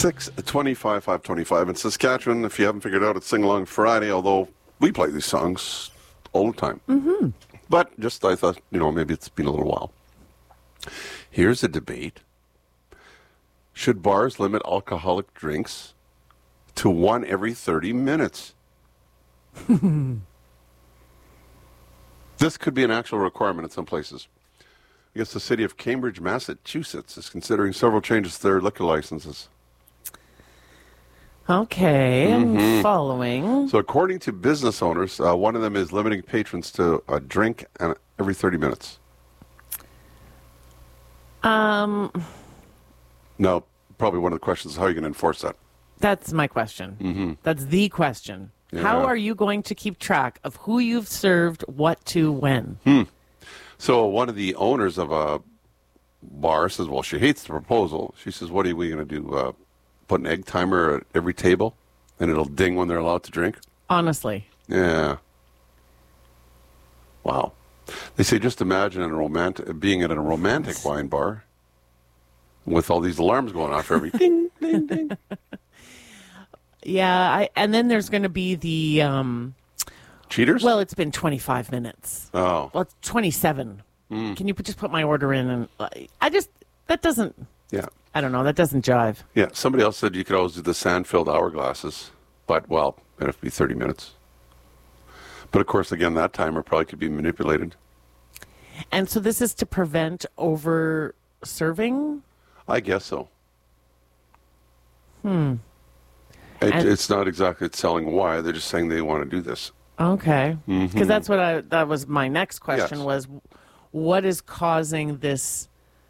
6:25, 5:25 in Saskatchewan. If you haven't figured out, it's Sing Along Friday, although we play these songs all the time. Mm-hmm. But just, I thought, maybe it's been a little while. Here's a debate. Should bars limit alcoholic drinks to one every 30 minutes? This could be an actual requirement in some places. I guess the city of Cambridge, Massachusetts is considering several changes to their liquor licenses. Okay, I'm following. So according to business owners, one of them is limiting patrons to a drink every 30 minutes. Now, probably one of the questions is how are you going to enforce that? That's my question. Mm-hmm. That's the question. Yeah. How are you going to keep track of who you've served, what to, when? So one of the owners of a bar says, well, she hates the proposal. She says, what are we going to do? Put an egg timer at every table and it'll ding when they're allowed to drink? Honestly. Yeah. Wow. They say just imagine being at a romantic wine bar with all these alarms going off every ding, ding, ding. Yeah, and then there's going to be the... Cheaters? Well, it's been 25 minutes. Oh. Well, it's 27. Can you just put my order in? And that doesn't... Yeah. I don't know. That doesn't jive. Yeah. Somebody else said you could always do the sand-filled hourglasses, but, well, it'd have to be 30 minutes. But, of course, again, that timer probably could be manipulated. And so this is to prevent over-serving? I guess so. It's not exactly telling why. They're just saying they want to do this. Okay. Because that's what that was my next question. Yes. Was what is causing this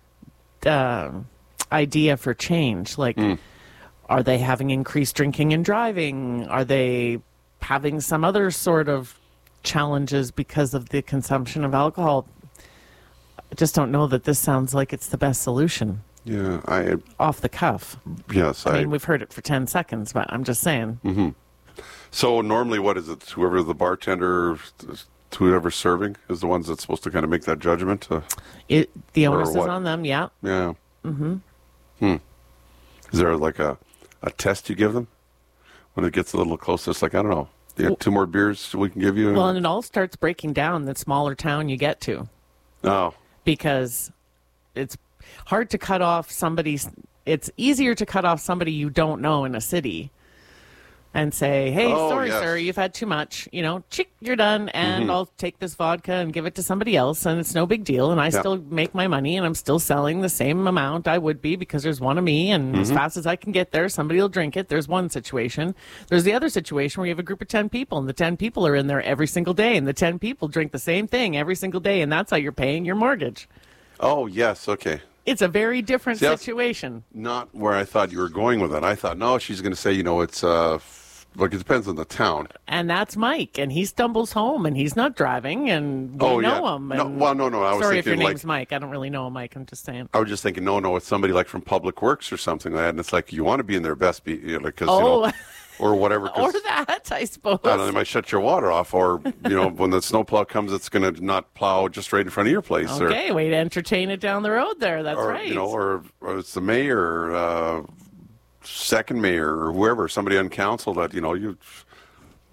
idea for change? Like, are they having increased drinking and driving? Are they having some other sort of challenges because of the consumption of alcohol? I just don't know that this sounds like it's the best solution. Yeah, Off the cuff. Yes, I mean, we've heard it for 10 seconds, but I'm just saying. So normally, what is it? Whoever the bartender, whoever's serving, is the ones that's supposed to kind of make that judgment. The onus is on them. Yeah. Yeah. Is there like a test you give them when it gets a little closer? It's like, I don't know. You have 2 more beers we can give you. Well, and it all starts breaking down the smaller town you get to. Oh. Because it's hard to cut off it's easier to cut off somebody you don't know in a city and say, hey, sorry, sir, you've had too much. Chick, you're done, and I'll take this vodka and give it to somebody else, and it's no big deal, and I still make my money, and I'm still selling the same amount I would be because there's one of me, and as fast as I can get there, somebody will drink it. There's one situation. There's the other situation where you have a group of 10 people, and the 10 people are in there every single day, and the 10 people drink the same thing every single day, and that's how you're paying your mortgage. Oh, yes, okay. It's a very different situation. Not where I thought you were going with it. I thought, no, she's going to say, it's... it depends on the town. And that's Mike, and he stumbles home, and he's not driving, and we know him. And no. I was sorry thinking, if your name's Mike. I don't really know Mike. I'm just saying. I was just thinking, no, it's somebody like from Public Works or something like that, and it's like you want to be in their best, because or whatever. Or that, I suppose. I don't know, they might shut your water off, or when the snowplow comes, it's going to not plow just right in front of your place. Okay, way to entertain it down the road there. That's right. Or it's the mayor. Second mayor or whoever, somebody on council that,